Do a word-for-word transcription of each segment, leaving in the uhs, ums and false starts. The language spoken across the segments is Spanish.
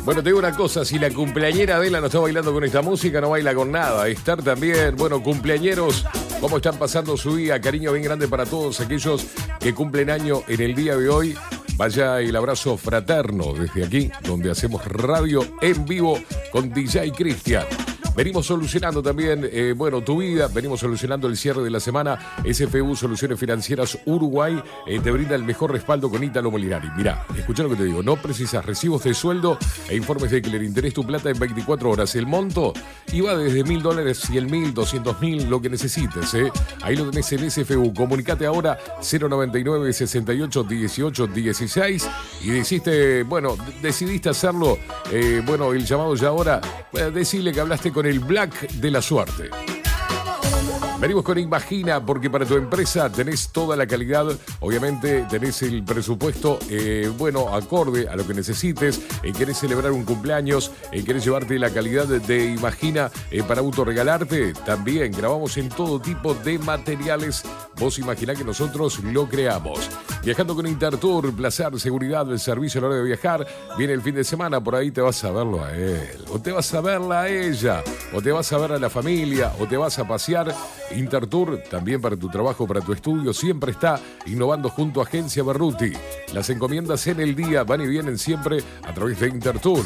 Bueno, te digo una cosa, si la cumpleañera Adela no está bailando con esta música, no baila con nada. Estar también, bueno, cumpleañeros, ¿cómo están pasando su día? Cariño bien grande para todos aquellos que cumplen año en el día de hoy. Vaya el abrazo fraterno desde aquí, donde hacemos radio en vivo con D J Cristian. Venimos solucionando también, eh, bueno, tu vida, venimos solucionando el cierre de la semana. S F U Soluciones Financieras Uruguay eh, te brinda el mejor respaldo con Ítalo Molinari. Mirá, escuchá lo que te digo, no precisas recibos de sueldo e informes de que le interés tu plata en veinticuatro horas. El monto iba desde mil dólares, cien mil, doscientos mil, lo que necesites, ¿eh? Ahí lo tenés en S F U. Comunicate ahora cero noventa y nueve, sesenta y ocho, dieciocho, dieciséis y decidiste, bueno, decidiste hacerlo, eh, bueno, el llamado ya ahora, eh, decirle que hablaste con el Black de la suerte. Venimos con Imagina, porque para tu empresa tenés toda la calidad, obviamente tenés el presupuesto, eh, bueno, acorde a lo que necesites, eh, querés celebrar un cumpleaños, eh, querés llevarte la calidad de, de Imagina eh, para autorregalarte, también grabamos en todo tipo de materiales. Vos imaginá que nosotros lo creamos. Viajando con Intertour, placer, seguridad, el servicio a la hora de viajar. Viene el fin de semana, por ahí te vas a verlo a él, o te vas a verla a ella, o te vas a ver a la familia, o te vas a pasear. Intertour, también para tu trabajo, para tu estudio, siempre está innovando junto a Agencia Berruti. Las encomiendas en el día van y vienen siempre a través de Intertour.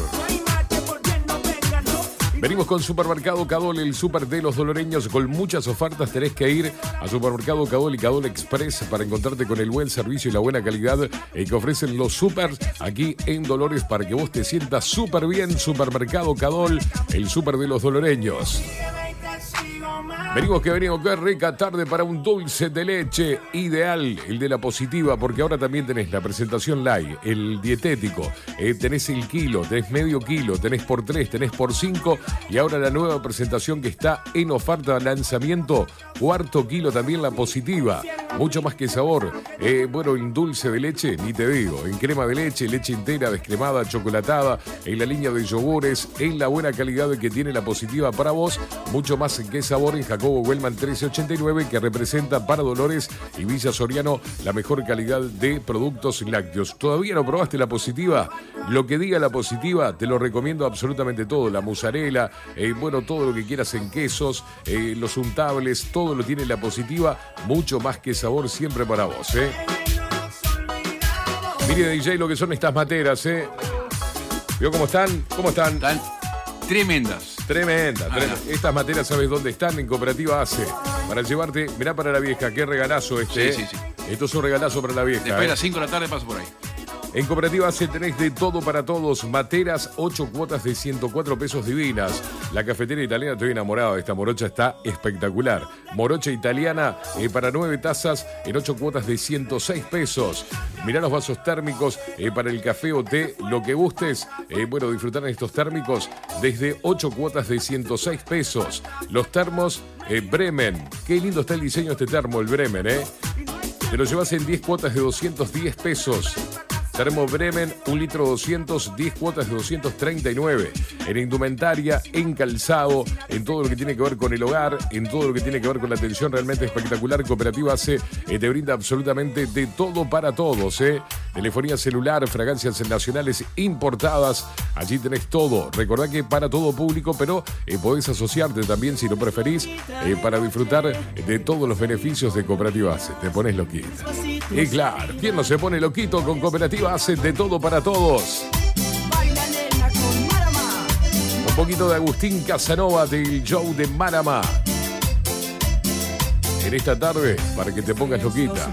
Venimos con Supermercado Cadol, el súper de los doloreños, con muchas ofertas. Tenés que ir a Supermercado Cadol y Cadol Express para encontrarte con el buen servicio y la buena calidad eh, que ofrecen los supers aquí en Dolores para que vos te sientas súper bien. Supermercado Cadol, el súper de los doloreños. Venimos que venimos, qué rica tarde para un dulce de leche ideal, el de la Positiva, porque ahora también tenés la presentación light, el dietético, eh, tenés el kilo, tenés medio kilo, tenés por tres, tenés por cinco y ahora la nueva presentación que está en oferta de lanzamiento, cuarto kilo también la Positiva, mucho más que sabor, eh, bueno, en dulce de leche, ni te digo, en crema de leche, leche entera, descremada, chocolatada, en la línea de yogures, en la buena calidad que tiene la Positiva para vos, mucho más que sabor en Jacobo Wellman trece ochenta y nueve, que representa para Dolores y Villa Soriano la mejor calidad de productos lácteos. ¿Todavía no probaste la Positiva? Lo que diga la Positiva, te lo recomiendo absolutamente todo. La mozzarella, eh, bueno, todo lo que quieras en quesos, eh, los untables, todo lo tiene la Positiva. Mucho más que sabor siempre para vos, ¿eh? Mire, D J, lo que son estas materas, ¿eh? ¿Vio cómo están? ¿Cómo están? Están tremendas. Tremenda, tremenda. Estas materias, ¿sabes dónde están? En Cooperativa A C E. Para llevarte, mirá para la vieja, qué regalazo este. Sí, sí, sí. Esto es un regalazo para la vieja. Después de ¿eh? las cinco de la tarde paso por ahí. En Cooperativa A C E tenés de todo para todos. Materas, ocho cuotas de ciento cuatro pesos divinas. La cafetera italiana, estoy enamorado. Esta morocha está espectacular. Morocha italiana eh, para nueve tazas en ocho cuotas de ciento seis pesos. Mirá los vasos térmicos eh, para el café o té, lo que gustes. Eh, bueno, disfrutar en estos térmicos desde ocho cuotas de ciento seis pesos. Los termos eh, Bremen. Qué lindo está el diseño de este termo, el Bremen, ¿eh? Te lo llevas en diez cuotas de doscientos diez pesos. Termo Bremen, un litro doscientos, diez cuotas de doscientos treinta y nueve. En indumentaria, en calzado, en todo lo que tiene que ver con el hogar, en todo lo que tiene que ver con la atención realmente espectacular. Cooperativa A C E eh, te brinda absolutamente de todo para todos, ¿eh? Telefonía celular, fragancias nacionales importadas. Allí tenés todo. Recordá que para todo público, pero eh, podés asociarte también si lo preferís eh, para disfrutar de todos los beneficios de Cooperativa A C E. Te pones loquita. Y claro, ¿quién no se pone loquito con Cooperativa A C E? De todo para todos. Un poquito de Agustín Casanova del show de Marama. En esta tarde, para que te pongas loquita.